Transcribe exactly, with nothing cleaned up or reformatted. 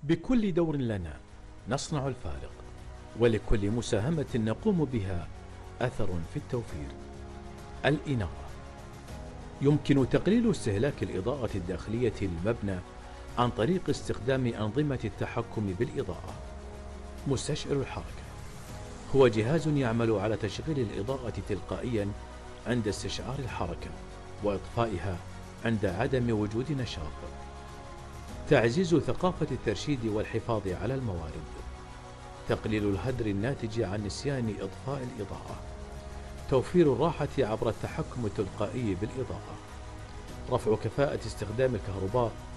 بكل دور لنا نصنع الفارق، ولكل مساهمة نقوم بها أثر في التوفير. الإنارة: يمكن تقليل استهلاك الإضاءة الداخلية للمبنى عن طريق استخدام أنظمة التحكم بالإضاءة. مستشعر الحركة: هو جهاز يعمل على تشغيل الإضاءة تلقائيا عند استشعار الحركة وإطفائها عند عدم وجود نشاط. تعزيز ثقافة الترشيد والحفاظ على الموارد. تقليل الهدر الناتج عن نسيان إطفاء الإضاءة. توفير الراحة عبر التحكم التلقائي بالإضاءة. رفع كفاءة استخدام الكهرباء